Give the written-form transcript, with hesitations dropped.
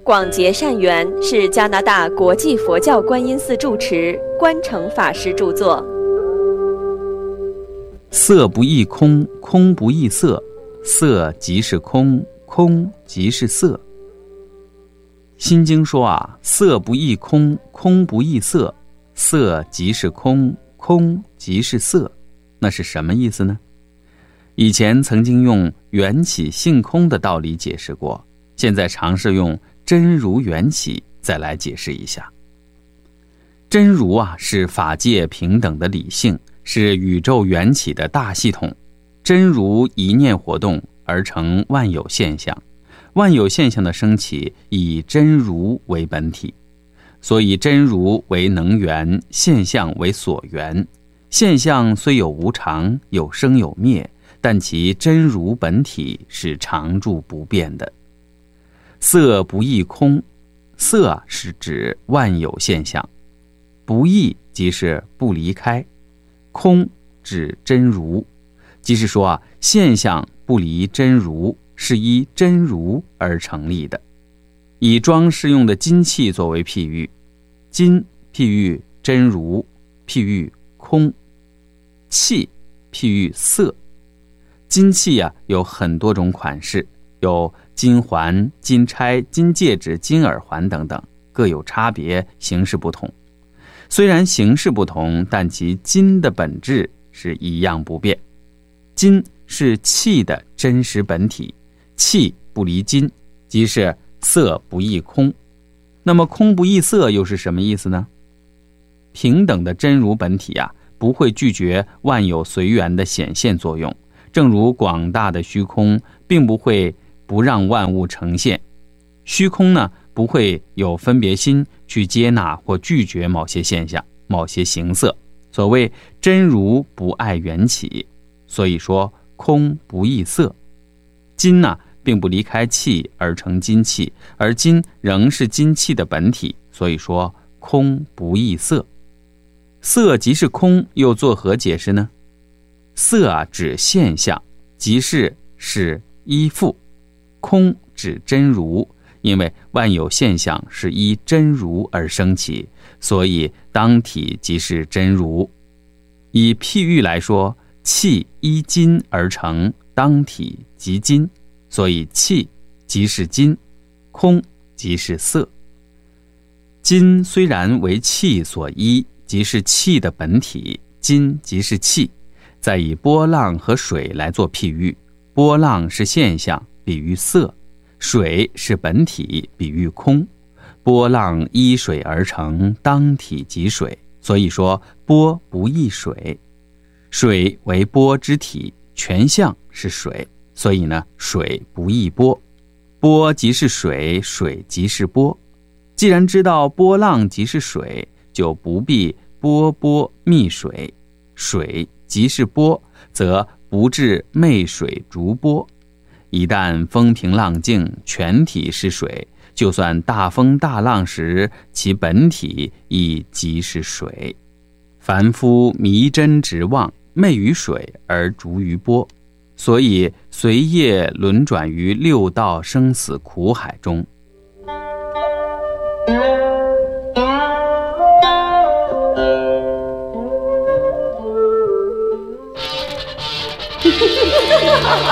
广结善缘是加拿大国际佛教观音寺住持观诚法师著作。 色不异空，空不异色，色即是空，空即是色。心经说色不异空，空不异色，色即是空，空即是色。那是什么意思呢？以前曾经用缘起性空的道理解释过，现在尝试用真如缘起再来解释一下。真如是法界平等的理性，是宇宙缘起的大系统。真如一念活动而成万有现象，万有现象的升起以真如为本体，所以真如为能缘，现象为所缘。现象虽有无常，有生有灭，但其真如本体是常住不变的。色不异空，色是指万有现象，不异即是不离开，空指真如，即是说现象不离真如，是依真如而成立的。以装饰用的金器作为譬喻，金譬喻真如，譬喻空；器譬喻色。金器有很多种款式，有金环、金钗、金戒指、金耳环等等，各有差别，形式不同。虽然形式不同，但其金的本质是一样不变。金是器的真实本体，器不离金，即是色不异空。那么空不异色又是什么意思呢？平等的真如本体不会拒绝万有随缘的显现作用，正如广大的虚空并不会不让万物呈现，虚空呢不会有分别心去接纳或拒绝某些现象、某些形色。所谓真如不爱缘起，所以说空不异色。金并不离开气而成金气，而金仍是金气的本体，所以说空不异色。色即是空，又作何解释呢？色指现象，即是依附；空指真如，因为万有现象是依真如而生起，所以当体即是真如。以譬喻来说，气依金而成，当体即金，所以气即是金，空即是色。金虽然为气所依，即是气的本体，金即是气。再以波浪和水来做譬喻，波浪是现象，比喻色；水是本体，比喻空。波浪依水而成，当体即水，所以说波不异水。水为波之体，全相是水，所以呢，水不异波。波即是水，水即是波。既然知道波浪即是水，就不必波波密水，水即是波，则不至昧水逐波。一旦风平浪静，全体是水，就算大风大浪时，其本体亦即是水。凡夫迷真执妄，昧于水而逐于波，所以随业轮转于六道生死苦海中。